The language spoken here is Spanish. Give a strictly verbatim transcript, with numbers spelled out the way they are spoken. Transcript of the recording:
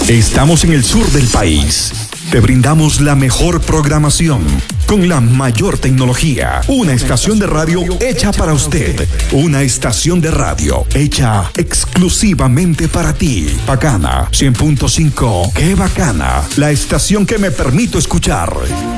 Estamos en el sur del país. Te brindamos la mejor programación con la mayor tecnología. Una estación de radio hecha para usted. Una estación de radio hecha exclusivamente para ti. Bacana cien punto cinco. ¡Qué bacana! La estación que me permito escuchar.